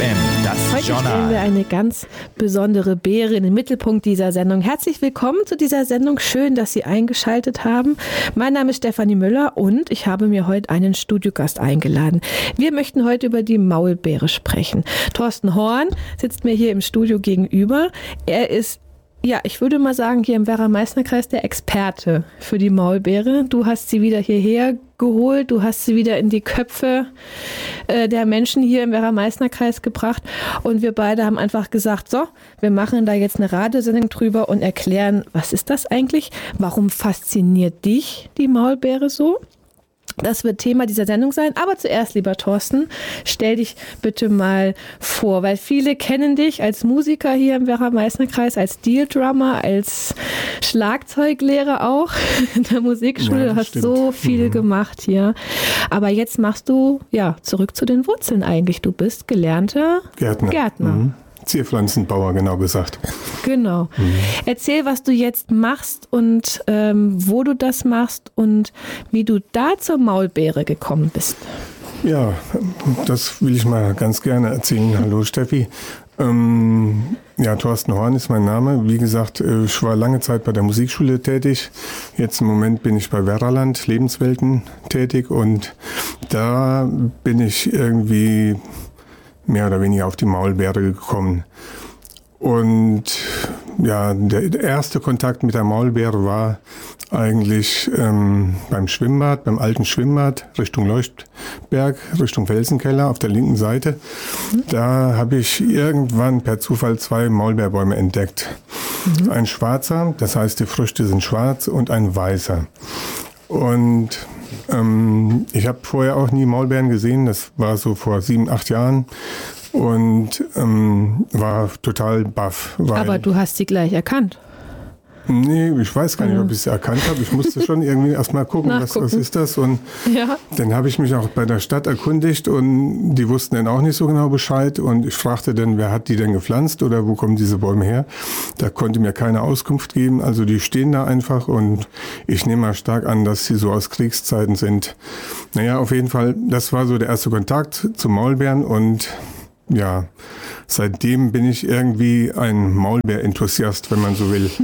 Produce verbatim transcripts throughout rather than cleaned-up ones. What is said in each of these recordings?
M, das Heute Journal. stellen wir eine ganz besondere Beere in den Mittelpunkt dieser Sendung. Herzlich willkommen zu dieser Sendung. Schön, dass Sie eingeschaltet haben. Mein Name ist Stefanie Müller und ich habe mir heute einen Studiogast eingeladen. Wir möchten heute über die Maulbeere sprechen. Thorsten Horn sitzt mir hier im Studio gegenüber. Er ist, ja, ich würde mal sagen, hier im Werra-Meißner-Kreis der Experte für die Maulbeere. Du hast sie wieder hierher geholt, du hast sie wieder in die Köpfe äh, der Menschen hier im Werra-Meißner-Kreis gebracht und wir beide haben einfach gesagt, so, wir machen da jetzt eine Radiosendung drüber und erklären, was ist das eigentlich? Warum fasziniert dich die Maulbeere so? Das wird Thema dieser Sendung sein. Aber zuerst, lieber Thorsten, stell dich bitte mal vor, weil viele kennen dich als Musiker hier im Werra-Meißner-Kreis, als Steel-Drummer, als Schlagzeuglehrer auch in der Musikschule. Ja, du hast stimmt. so viel Mhm. gemacht hier. Aber jetzt machst du, ja, zurück zu den Wurzeln eigentlich. Du bist gelernter Gärtner. Gärtner. Mhm. Zierpflanzenbauer, genau gesagt. Genau. Mhm. Erzähl, was du jetzt machst und ähm, wo du das machst und wie du da zur Maulbeere gekommen bist. Ja, das will ich mal ganz gerne erzählen. Hallo Steffi. Ähm, ja, Thorsten Horn ist mein Name. Wie gesagt, ich war lange Zeit bei der Musikschule tätig. Jetzt im Moment bin ich bei Werraland Lebenswelten tätig und da bin ich irgendwie mehr oder weniger auf die Maulbeere gekommen. Und ja, der, der erste Kontakt mit der Maulbeere war eigentlich ähm, beim Schwimmbad, beim alten Schwimmbad Richtung Leuchtberg, Richtung Felsenkeller auf der linken Seite. Da habe ich irgendwann per Zufall zwei Maulbeerbäume entdeckt. Mhm. Ein schwarzer, das heißt die Früchte sind schwarz, und ein weißer. Und ähm, ich habe vorher auch nie Maulbeeren gesehen, das war so vor sieben, acht Jahren und ähm, war total baff. Weil, Aber du hast sie gleich erkannt. Nee, ich weiß gar nicht, ob ich es erkannt habe. Ich musste schon irgendwie erstmal gucken, was, was ist das. Und Ja. dann habe ich mich auch bei der Stadt erkundigt und die wussten dann auch nicht so genau Bescheid. Und ich fragte dann, wer hat die denn gepflanzt oder wo kommen diese Bäume her? Da konnte mir keine Auskunft geben. Also die stehen da einfach und ich nehme mal stark an, dass sie so aus Kriegszeiten sind. Naja, auf jeden Fall, das war so der erste Kontakt zu Maulbeeren und ja, seitdem bin ich irgendwie ein Maulbeer-Enthusiast, wenn man so will.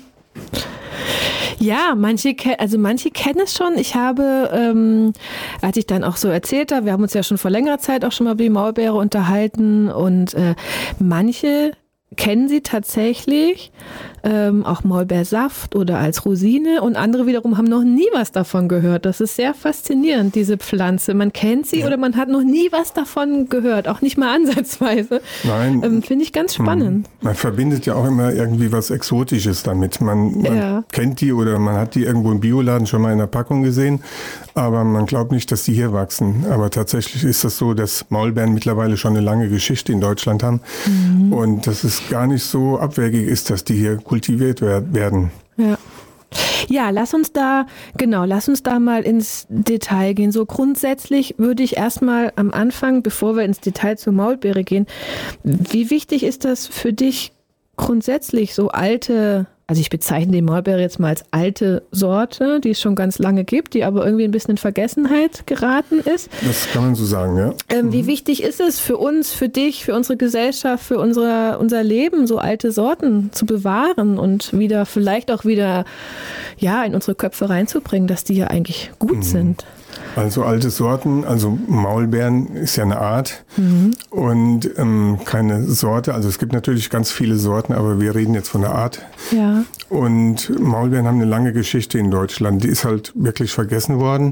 Ja, manche, ke- also manche kennen es schon. Ich habe, ähm, als ich dann auch so erzählt habe, wir haben uns ja schon vor längerer Zeit auch schon mal über die Maulbeere unterhalten und äh, manche kennen sie tatsächlich, ähm, auch Maulbeersaft oder als Rosine, und andere wiederum haben noch nie was davon gehört. Das ist sehr faszinierend, diese Pflanze. Man kennt sie, ja, oder man hat noch nie was davon gehört, auch nicht mal ansatzweise. Nein. Ähm, finde ich ganz spannend. Man verbindet ja auch immer irgendwie was Exotisches damit. Man, man Ja. kennt die oder man hat die irgendwo im Bioladen schon mal in der Packung gesehen, aber man glaubt nicht, dass die hier wachsen. Aber tatsächlich ist das so, dass Maulbeeren mittlerweile schon eine lange Geschichte in Deutschland haben, mhm, und dass es gar nicht so abwegig ist, dass die hier kultiviert wer- werden. Ja. Ja, lass uns da, genau, lass uns da mal ins Detail gehen. So grundsätzlich würde ich erstmal am Anfang, bevor wir ins Detail zur Maulbeere gehen, wie wichtig ist das für dich grundsätzlich, so alte, also ich bezeichne die Maulbeere jetzt mal als alte Sorte, die es schon ganz lange gibt, die aber irgendwie ein bisschen in Vergessenheit geraten ist. Das kann man so sagen, ja. Ähm, wie wichtig ist es für uns, für dich, für unsere Gesellschaft, für unsere, unser Leben, so alte Sorten zu bewahren und wieder, vielleicht auch wieder, ja, in unsere Köpfe reinzubringen, dass die ja eigentlich gut mhm. sind? Also alte Sorten, also Maulbeeren ist ja eine Art, mhm, und ähm, keine Sorte. Also es gibt natürlich ganz viele Sorten, aber wir reden jetzt von der Art. Ja. Und Maulbeeren haben eine lange Geschichte in Deutschland. Die ist halt wirklich vergessen worden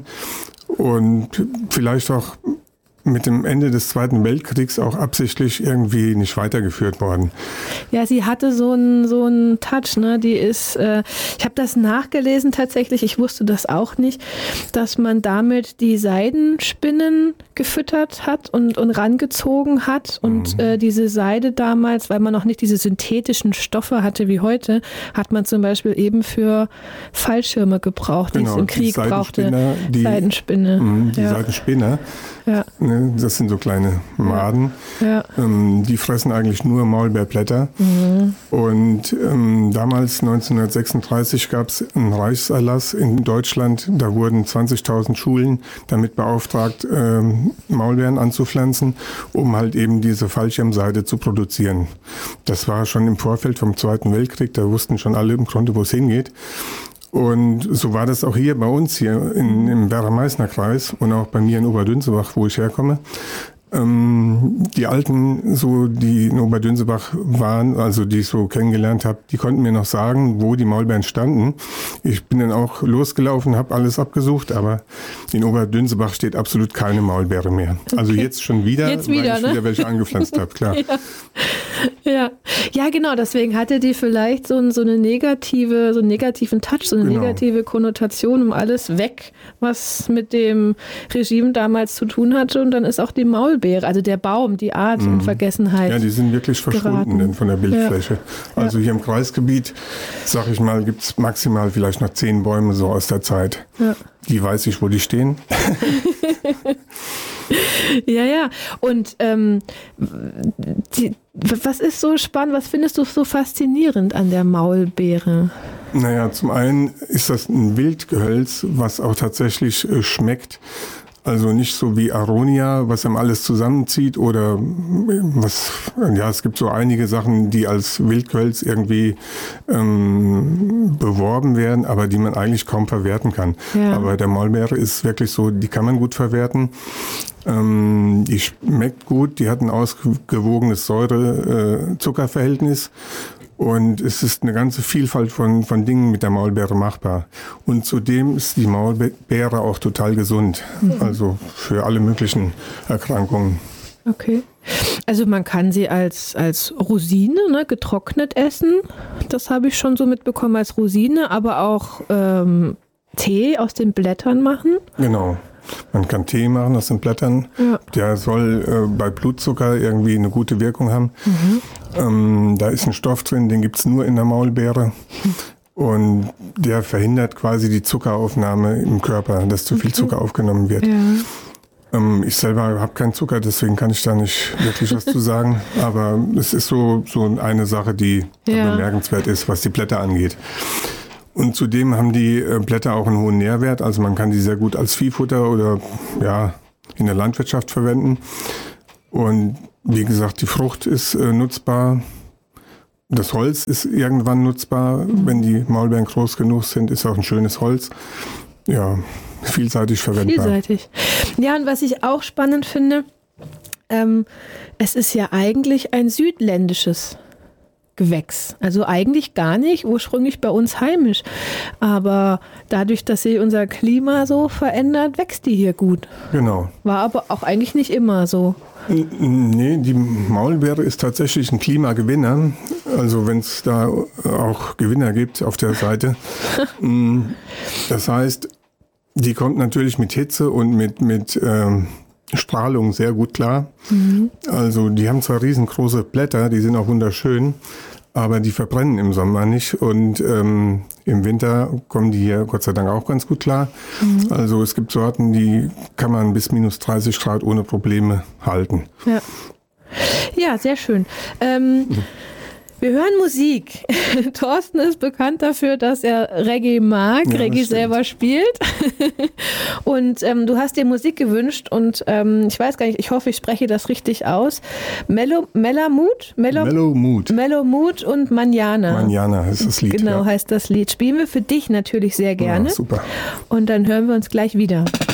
und vielleicht auch mit dem Ende des Zweiten Weltkriegs auch absichtlich irgendwie nicht weitergeführt worden. Ja, sie hatte so einen so einen Touch, ne? Die ist, äh, ich habe das nachgelesen tatsächlich, ich wusste das auch nicht, dass man damit die Seidenspinnen gefüttert hat und, und rangezogen hat und mhm. äh, diese Seide damals, weil man noch nicht diese synthetischen Stoffe hatte wie heute, hat man zum Beispiel eben für Fallschirme gebraucht, die genau, es im Krieg die brauchte. Die Seidenspinne. Mh, die ja. Seidenspinne. Ja. kleine, das sind so kleine Maden. Ja. Ähm, die fressen eigentlich nur Maulbeerblätter. Mhm. Und ähm, damals, neunzehnhundertsechsunddreißig, gab es einen Reichserlass in Deutschland. Da wurden zwanzigtausend Schulen damit beauftragt, ähm, Maulbeeren anzupflanzen, um halt eben diese Fallschirmseide zu produzieren. Das war schon im Vorfeld vom Zweiten Weltkrieg. Da wussten schon alle im Grunde, wo es hingeht. Und so war das auch hier bei uns, hier in, im Werra-Meißner-Kreis und auch bei mir in Oberdünzebach, wo ich herkomme. Ähm, die Alten, so die in Oberdünzebach waren, also die ich so kennengelernt habe, die konnten mir noch sagen, wo die Maulbeeren standen. Ich bin dann auch losgelaufen, habe alles abgesucht, aber in Oberdünzebach steht absolut keine Maulbeere mehr. Okay. Also jetzt schon wieder, jetzt wieder weil ich ne? wieder welche angepflanzt habe, klar. Ja. Ja. Ja, genau, deswegen hatte die vielleicht so, so eine negative, so einen negativen Touch, so eine genau. negative Konnotation um alles weg, was mit dem Regime damals zu tun hatte. Und dann ist auch die Maulbeere, also der Baum, die Art mhm. in Vergessenheit. Ja, die sind wirklich verschwunden denn von der Bildfläche. Ja. Also ja. hier im Kreisgebiet, sag ich mal, gibt es maximal vielleicht noch zehn Bäume so aus der Zeit. Ja. Die weiß ich, wo die stehen. Ja, ja. Und ähm, die, was ist so spannend, was findest du so faszinierend an der Maulbeere? Naja, zum einen ist das ein Wildgehölz, was auch tatsächlich äh, schmeckt. Also nicht so wie Aronia, was einem alles zusammenzieht oder was, ja, es gibt so einige Sachen, die als Wildgehölz irgendwie ähm, beworben werden, aber die man eigentlich kaum verwerten kann. Ja. Aber der Maulbeere ist wirklich so, die kann man gut verwerten. Ähm, die schmeckt gut, die hat ein ausgewogenes Säure-Zucker-Verhältnis. Und es ist eine ganze Vielfalt von, von Dingen mit der Maulbeere machbar. Und zudem ist die Maulbeere auch total gesund. Mhm. Also für alle möglichen Erkrankungen. Okay. Also man kann sie als, als Rosine, ne, getrocknet essen. Das habe ich schon so mitbekommen als Rosine. Aber auch ähm, Tee aus den Blättern machen. Genau. Man kann Tee machen aus den Blättern. Ja. Der soll äh, bei Blutzucker irgendwie eine gute Wirkung haben. Mhm. Ähm, da ist ein Stoff drin, den gibt es nur in der Maulbeere. Mhm. Und der verhindert quasi die Zuckeraufnahme im Körper, dass zu viel okay. Zucker aufgenommen wird. Ja. Ähm, ich selber habe keinen Zucker, deswegen kann ich da nicht wirklich was zu sagen. Aber es ist so, so eine Sache, die ja. bemerkenswert ist, was die Blätter angeht. Und zudem haben die Blätter auch einen hohen Nährwert. Also man kann die sehr gut als Viehfutter oder ja in der Landwirtschaft verwenden. Und wie gesagt, die Frucht ist äh, nutzbar. Das Holz ist irgendwann nutzbar. Mhm. Wenn die Maulbeeren groß genug sind, ist auch ein schönes Holz. Ja, vielseitig verwendbar. Vielseitig. Ja, und was ich auch spannend finde, ähm, es ist ja eigentlich ein südländisches Gewächs. Also eigentlich gar nicht ursprünglich bei uns heimisch. Aber dadurch, dass sich unser Klima so verändert, wächst die hier gut. Genau. War aber auch eigentlich nicht immer so. Nee, die Maulbeere ist tatsächlich ein Klimagewinner. Also wenn es da auch Gewinner gibt auf der Seite. Das heißt, die kommt natürlich mit Hitze und mit, mit ähm, Strahlung sehr gut klar. Mhm. Also die haben zwar riesengroße Blätter, die sind auch wunderschön, aber die verbrennen im Sommer nicht und ähm, im Winter kommen die hier Gott sei Dank auch ganz gut klar. Mhm. Also es gibt Sorten, die kann man bis minus dreißig Grad ohne Probleme halten. Ja, ja, sehr schön. Ähm, mhm. Wir hören Musik. Thorsten ist bekannt dafür, dass er Reggae mag, ja, Reggae selber spielt. Und ähm, du hast dir Musik gewünscht und ähm, ich weiß gar nicht, ich hoffe, ich spreche das richtig aus. Mellow, Mellamut? Mellow, Mellow Mood. Mellow Mood und Manjana. Manjana heißt das Lied. Genau, ja. heißt das Lied. Spielen wir für dich natürlich sehr gerne. Ja, super. Und dann hören wir uns gleich wieder.